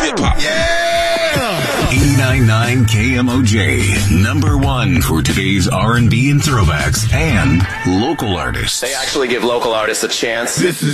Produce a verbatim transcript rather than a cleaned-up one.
hip-hop. Yeah! eighty-nine point nine K M O J, number one for today's R and B and throwbacks and local artists. They actually give local artists a chance. This is